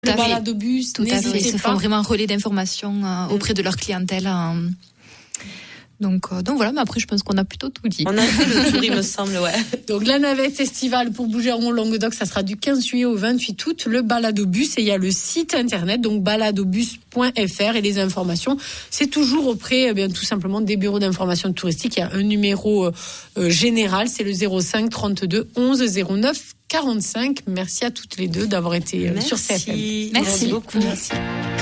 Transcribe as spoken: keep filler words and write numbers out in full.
le balado-bus, tout à fait. Ils se font vraiment un relais d'information euh, auprès de leur clientèle. Euh, Donc, euh, donc voilà, mais après, je pense qu'on a plutôt tout dit. On a fait le tour, il me semble, ouais. Donc, la navette estivale pour Bougeron Languedoc, ça sera du quinze juillet au vingt-huit août. Le baladobus, et il y a le site internet, donc baladobus point f r, et les informations, c'est toujours auprès, eh bien, tout simplement, des bureaux d'information touristique. Il y a un numéro euh, général, c'est le zéro cinq trente-deux onze zéro neuf quarante-cinq. Merci à toutes les deux d'avoir été Merci. sur C F M. Merci, Merci beaucoup. Merci.